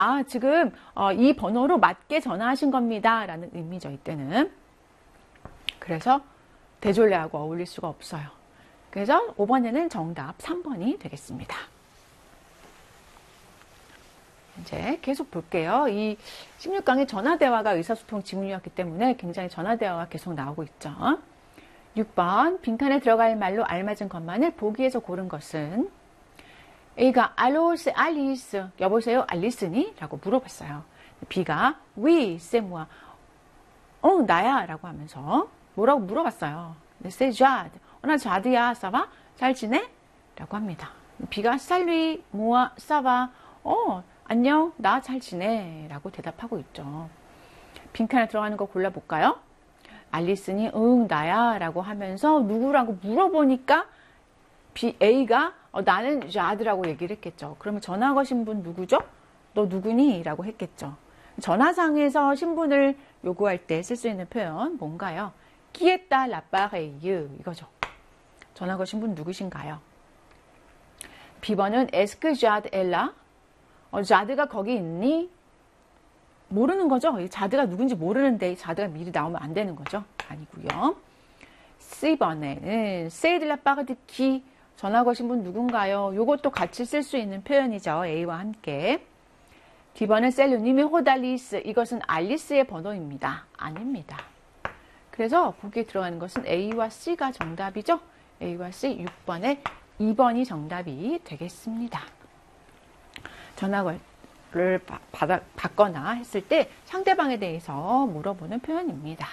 지금 이 번호로 맞게 전화하신 겁니다. 라는 의미죠, 이때는. 그래서 대졸레하고 어울릴 수가 없어요. 그래서 5번에는 정답 3번이 되겠습니다. 이제 계속 볼게요. 이 16강의 전화대화가 의사소통 지문이었기 때문에 굉장히 전화대화가 계속 나오고 있죠. 6번 빈칸에 들어갈 말로 알맞은 것만을 보기에서 고른 것은 A가 Allô, c'est Alice. 여보세요, 알리스니? 라고 물어봤어요. B가 Oui, c'est moi. 나야 라고 하면서 뭐라고 물어봤어요. C'est Jade. 나 자드야, ça va? 잘 지내? 라고 합니다. B가 Salut, moi, ça va. 안녕, 나 잘 지내. 라고 대답하고 있죠. 빈칸에 들어가는 거 골라볼까요? 알리스니 나야 라고 하면서 누구라고 물어보니까 A가 나는 자드라고 얘기를 했겠죠. 그러면 전화 거신 분 누구죠? 너 누구니? 라고 했겠죠. 전화상에서 신분을 요구할 때 쓸 수 있는 표현 뭔가요? Qui est à l'appareil? 이거죠. 전화 거신 분 누구신가요? B번은 Est-ce que Jade est là? 자드가 거기 있니? 모르는 거죠. 자드가 누군지 모르는데 자드가 미리 나오면 안 되는 거죠. 아니고요. C번에는 C'est de la part de qui? 전화 거신 분 누군가요? 이것도 같이 쓸 수 있는 표현이죠. A와 함께. D번은 C'est le numéro d'Alice. 이것은 알리스의 번호입니다. 아닙니다. 그래서 보기에 들어가는 것은 A와 C가 정답이죠. A와 C 6번에 2번이 정답이 되겠습니다. 전화를 받거나 했을 때 상대방에 대해서 물어보는 표현입니다.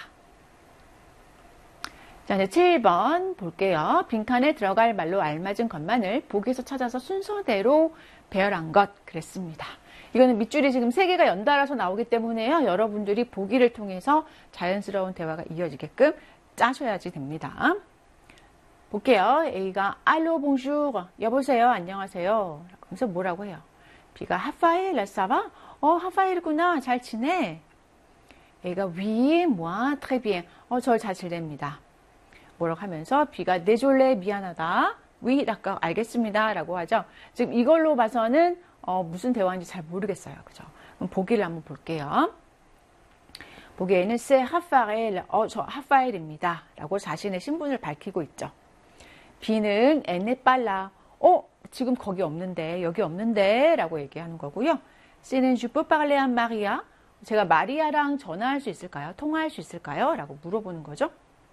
자, 이제 7번 볼게요. 빈칸에 들어갈 말로 알맞은 것만을 보기에서 찾아서 순서대로 배열한 것 그랬습니다. 이거는 밑줄이 지금 3개가 연달아서 나오기 때문에요. 여러분들이 보기를 통해서 자연스러운 대화가 이어지게끔 짜셔야지 됩니다. 볼게요. A가 Allô, bonjour. 여보세요, 안녕하세요. 그래서 뭐라고 해요? B가 하파일, ça va? 하파일구나. 잘 지내? A가 oui, moi, très bien. 저 잘 지냅니다. 뭐라고 하면서 B가 désolé, 미안하다. oui, 아까 알겠습니다. 라고 하죠. 지금 이걸로 봐서는 무슨 대화인지 잘 모르겠어요. 그죠? 그럼 보기를 한번 볼게요. 보기에는 c'est 하파일, 저 하파일입니다. 라고 자신의 신분을 밝히고 있죠. B는 elle n'est pas là. 지금 거기 없는데, 여기 없는데 라고 얘기하는 거고요. C는 je peux parler à Maria. 제가 마리아랑 전화할 수 있을까요? 통화할 수 있을까요? 라고 물어보는 거죠.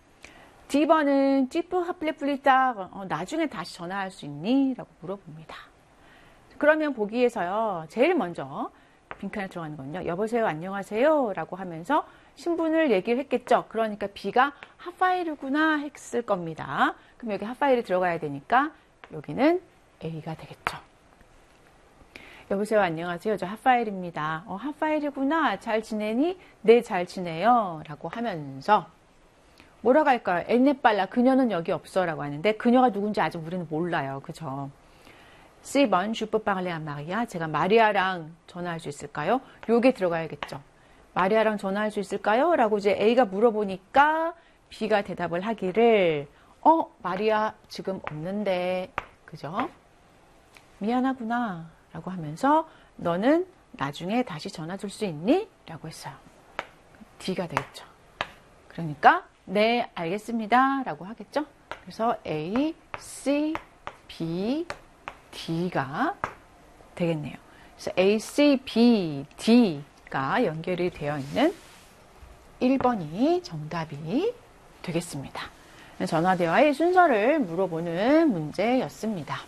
D번은 tu peux rappeler plus tard. 나중에 다시 전화할 수 있니? 라고 물어봅니다. 그러면 보기에서요. 제일 먼저 빈칸에 들어가는 건요. 여보세요, 안녕하세요 라고 하면서 신분을 얘기를 했겠죠. 그러니까 B가 하파이르구나 했을 겁니다. 그럼 여기 하파이르 들어가야 되니까 여기는 A가 되겠죠. 여보세요, 안녕하세요. 저 하파일입니다. 하파일이구나. 잘 지내니? 네, 잘 지내요. 라고 하면서 뭐라고 할까요? 엔네빨라. 그녀는 여기 없어. 라고 하는데 그녀가 누군지 아직 우리는 몰라요. 그죠? C번, je peux parler à Maria. 제가 마리아랑 전화할 수 있을까요? 요게 들어가야겠죠. 마리아랑 전화할 수 있을까요? 라고 이제 A가 물어보니까 B가 대답을 하기를 마리아 지금 없는데 그죠? 미안하구나 라고 하면서 너는 나중에 다시 전화 줄 수 있니? 라고 했어요. D가 되겠죠. 그러니까 네 알겠습니다 라고 하겠죠. 그래서 A, C, B, D가 되겠네요. 그래서 A, C, B, D가 연결이 되어 있는 1번이 정답이 되겠습니다. 전화대화의 순서를 물어보는 문제였습니다.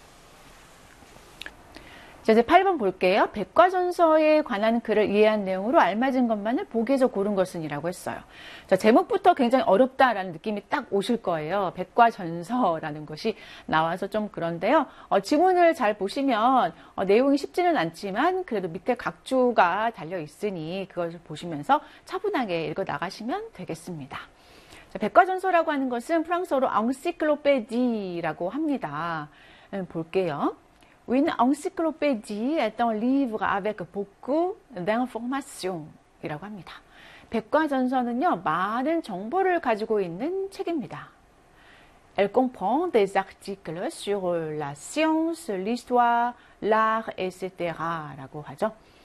자, 이제 8번 볼게요. 백과전서에 관한 글을 이해한 내용으로 알맞은 것만을 보기에서 고른 것은 이라고 했어요. 자, 제목부터 굉장히 어렵다라는 느낌이 딱 오실 거예요. 백과전서라는 것이 나와서 좀 그런데요. 지문을 잘 보시면 내용이 쉽지는 않지만 그래도 밑에 각주가 달려 있으니 그것을 보시면서 차분하게 읽어 나가시면 되겠습니다. 자, 백과전서라고 하는 것은 프랑스어로 encyclopédie라고 합니다. 볼게요. Une encyclopédie est un livre avec beaucoup d'informations 이라고 합니다. 백과전서는요, 많은 정보를 가지고 있는 책입니다. Elle comprend des articles sur la science, l'histoire, l'art, etc. 라고 하죠.